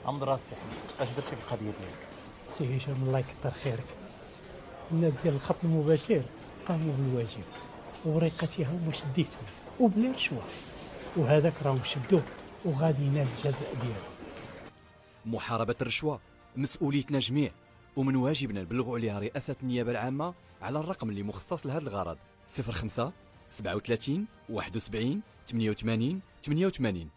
عمد راسي اش درتي في القضيه ديالك؟ سي هشام الله يكثر خيرك، الناس ديال الخط المباشر قاموا بالواجب ووريقتها هما شديتهم وبلا رشوه، وهذاك راهم شدوه وغادي ينال الجزاء ديالو. محاربة الرشوة مسؤوليتنا جميع، ومن واجبنا نبلغوا عليها رئاسة النيابة العامة على الرقم اللي مخصص لهذا الغرض: 05 37 71 88 88.